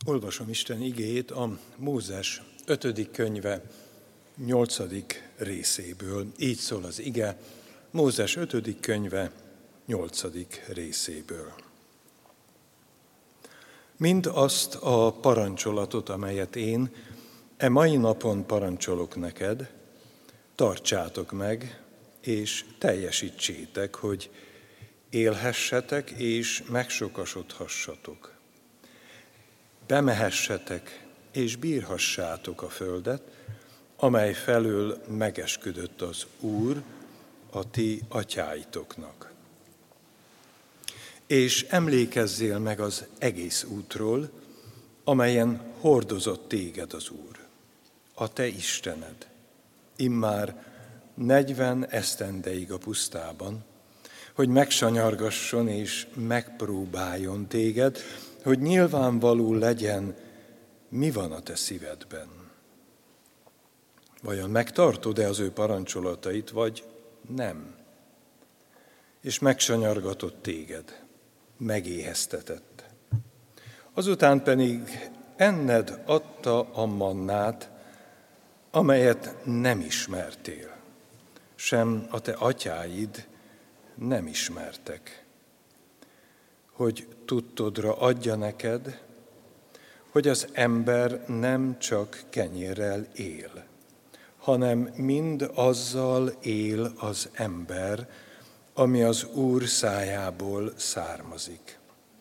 Olvasom Isten igéjét a Mózes 5. könyve 8. részéből. Így szól az ige, Mózes 5. könyve 8. részéből. Mind azt a parancsolatot, amelyet én mai napon parancsolok neked, tartsátok meg, és teljesítsétek, hogy élhessetek és megsokasodhassatok. Bemehessetek és bírhassátok a földet, amely felől megesküdött az Úr a ti atyáitoknak. És emlékezzél meg az egész útról, amelyen hordozott téged az Úr, a te Istened, immár 40 esztendeig a pusztában, hogy megsanyargasson és megpróbáljon téged, hogy nyilvánvaló legyen, mi van a te szívedben. Vajon megtartod-e az ő parancsolatait, vagy nem? És megsanyargatott téged, megéheztetett. Azután pedig enned adta a mannát, amelyet nem ismertél, sem a te atyáid nem ismertek, hogy tudtodra adja neked, hogy az ember nem csak kenyérrel él, hanem mind azzal él az ember, ami az Úr szájából származik.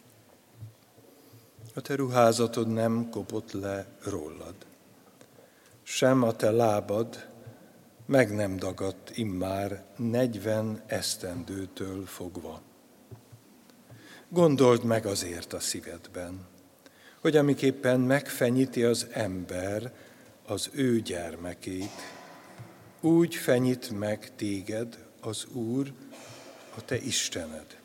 A te ruházatod nem kopott le rólad, sem a te lábad meg nem dagadt immár 40 esztendőtől fogva. Gondold meg azért a szívedben, hogy amiképpen megfenyíti az ember az ő gyermekét, úgy fenyít meg téged az Úr, a te Istened.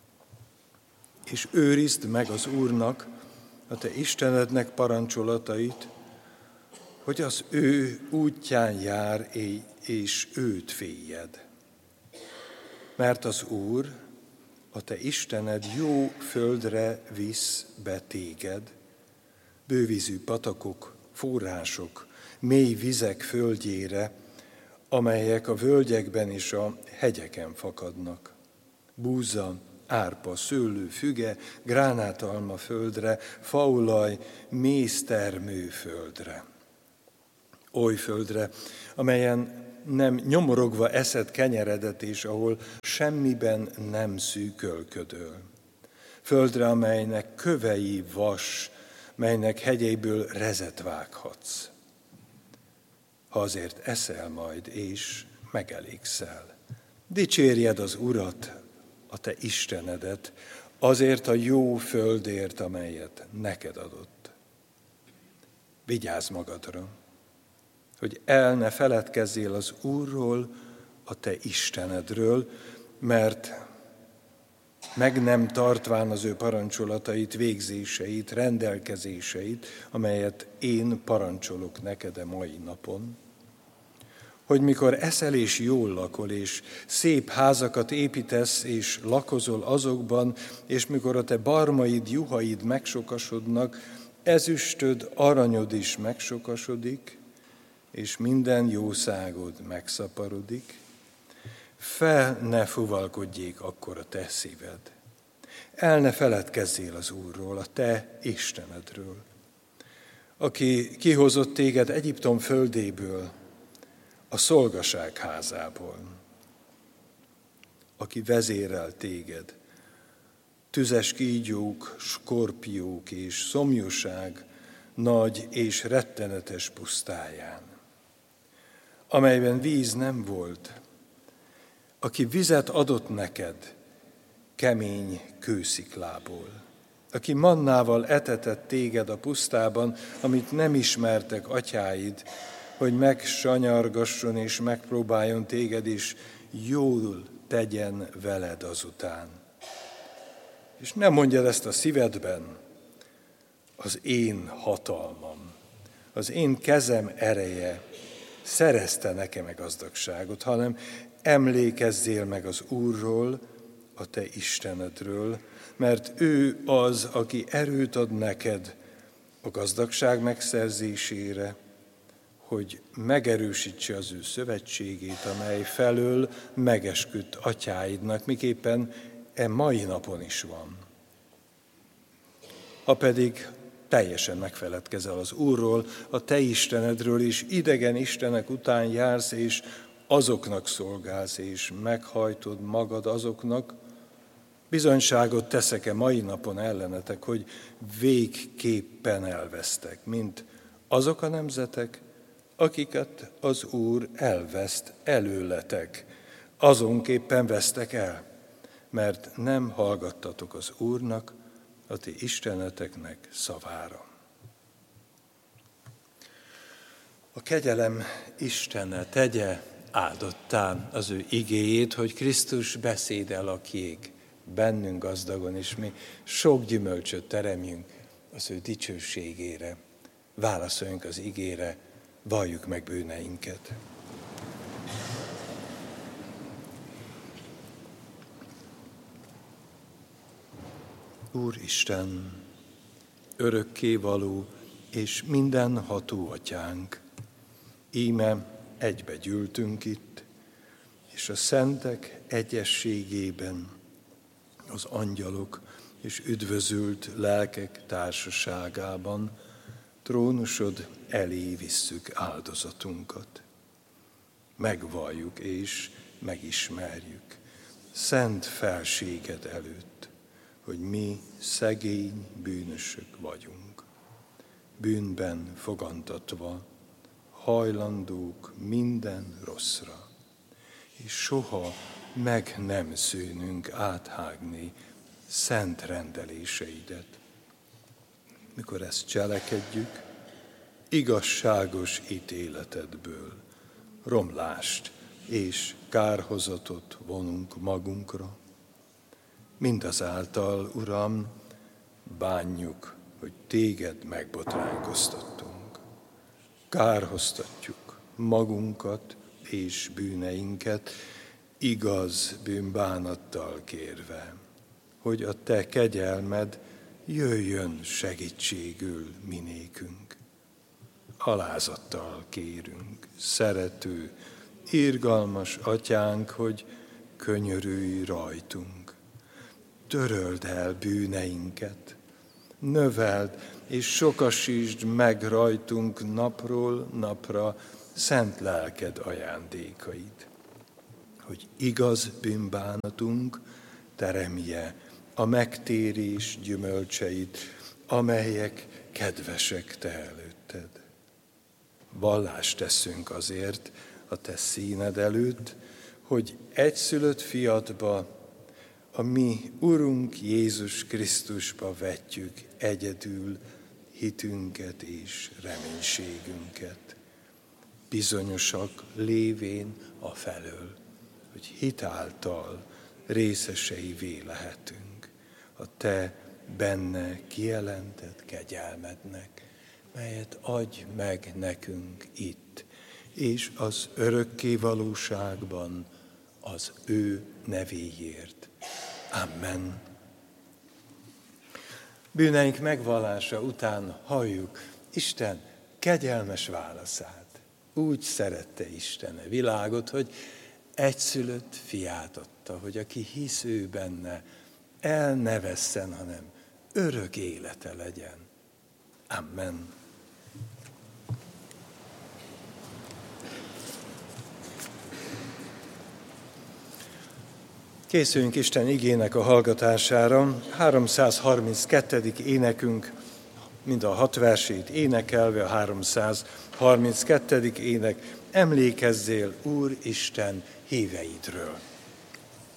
És őrizd meg az Úrnak, a te Istenednek parancsolatait, hogy az ő útján jár és őt féljed. Mert az Úr, a te Istened jó földre visz be téged, bővízű patakok, források, mély vizek földjére, amelyek a völgyekben és a hegyeken fakadnak. Búza, árpa, szőlő, füge, gránátalma földre, faolaj, méztermő földre. Oly földre, amelyen nem nyomorogva eszed kenyeredet, és ahol semmiben nem szűkölködöl. Földre, amelynek kövei vas, melynek hegyeiből rezet vághatsz. Ha azért eszel majd, és megelégszel. Dicsérjed az Urat, a te Istenedet, azért a jó földért, amelyet neked adott. Vigyázz magadra, hogy el ne feledkezzél az Úrról, a te Istenedről, mert meg nem tartván az ő parancsolatait, végzéseit, rendelkezéseit, amelyet én parancsolok neked a mai napon, hogy mikor eszel és jól lakol, és szép házakat építesz, és lakozol azokban, és mikor a te barmaid, juhaid megsokasodnak, ezüstöd, aranyod is megsokasodik, és minden jószágod megszaporodik, fel ne fuvalkodjék akkor a te szíved. El ne feledkezzél az Úrról, a te Istenedről, aki kihozott téged Egyiptom földéből, a szolgaság házából, aki vezérel téged, tüzes kígyók, skorpiók és szomjúság nagy és rettenetes pusztáján, amelyben víz nem volt, aki vizet adott neked kemény kősziklából, aki mannával etetett téged a pusztában, amit nem ismertek atyáid, hogy megsanyargasson és megpróbáljon téged, és jól tegyen veled azután. És nem mondjad ezt a szívedben, az én hatalmam, az én kezem ereje szerezte nekem a gazdagságot, hanem emlékezzél meg az Úrról, a te Istenedről, mert ő az, aki erőt ad neked, a gazdagság megszerzésére, hogy megerősítse az ő szövetségét, amely felől megesküdt atyáidnak, miképpen mai napon is van. Ha pedig teljesen megfeledkezel az Úrról, a te Istenedről, és idegen istenek után jársz, és azoknak szolgálsz, és meghajtod magad azoknak, bizonyságot teszek-e mai napon ellenetek, hogy végképpen elvesztek, mint azok a nemzetek, akiket az Úr elveszt előletek, azonképpen vesztek el, mert nem hallgattatok az Úrnak, a ti isteneteknek szavára. A kegyelem Istene tegye áldottá az ő igéjét, hogy Krisztus beszédel a kiég bennünk gazdagon, és mi sok gyümölcsöt teremjünk az ő dicsőségére. Válaszoljunk az igére, valljuk meg bűneinket. Úristen, örökkévaló és mindenható atyánk, íme egybe gyűltünk itt, és a szentek egyességében az angyalok és üdvözült lelkek társaságában trónusod elé visszük áldozatunkat. Megvalljuk és megismerjük szent felséged előtt, hogy mi szegény bűnösök vagyunk. Bűnben fogantatva, hajlandók minden rosszra, és soha meg nem szűnünk áthágni szent rendeléseidet. Mikor ezt cselekedjük, igazságos ítéletedből romlást és kárhozatot vonunk magunkra. Mindazáltal, Uram, bánjuk, hogy téged megbotránkoztattunk. Kárhoztatjuk magunkat és bűneinket, igaz bűnbánattal kérve, hogy a te kegyelmed jöjjön segítségül minékünk. Alázattal kérünk, szerető, irgalmas atyánk, hogy könyörülj rajtunk. Töröld el bűneinket, növeld és sokasítsd meg rajtunk napról napra szent lelked ajándékait, hogy igaz bűnbánatunk teremje a megtérés gyümölcseit, amelyek kedvesek te előtted. Vallást teszünk azért a te színed előtt, hogy egyszülött fiadba, a mi Urunk Jézus Krisztusba vetjük egyedül hitünket és reménységünket. Bizonyosak lévén afelől, hogy hitáltal részeseivé lehetünk a te benne kijelentett kegyelmednek, melyet adj meg nekünk itt, és az örökké valóságban az ő nevéért. Amen. Bűneink megvallása után halljuk Isten kegyelmes válaszát. Úgy szerette Isten a világot, hogy egyszülött fiát adta, hogy aki hisz ő benne, el ne vesszen, hanem örök élete legyen. Amen. Készüljünk Isten igének a hallgatására. 332. énekünk, mind a 6 versét énekelve, a 332. ének, emlékezzél, Úr Isten híveidről.